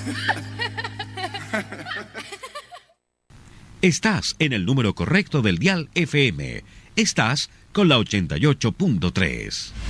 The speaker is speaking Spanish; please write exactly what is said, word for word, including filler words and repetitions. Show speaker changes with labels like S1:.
S1: Estás en el número correcto del dial F M. Estás con la ochenta y ocho punto tres.